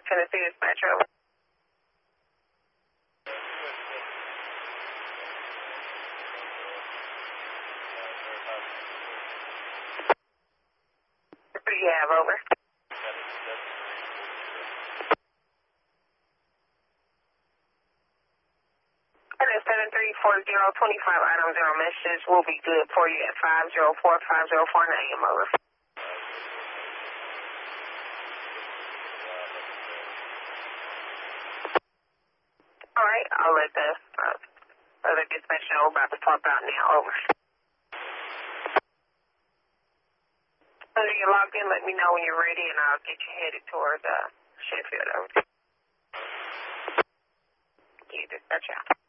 Tennessee dispatcher, over. Who do you have, over? 734025 item 0 messages will be good for you at 5045049 AM, over. All right, I'll let the other dispatcher know about to pop out now, over. When you log in, let me know when you're ready, and I'll get you headed towards Sheffield, over. You dispatcher out.